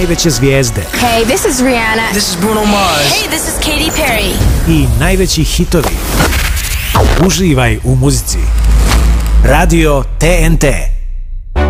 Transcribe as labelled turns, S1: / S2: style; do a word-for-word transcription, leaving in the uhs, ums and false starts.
S1: najveće zvijezde.
S2: Hey, this is Rihanna.
S3: This is Bruno Mars.
S2: Hey, this is Katy Perry.
S1: I najveći hitovi. Uživaj u muzici. Radio T N T.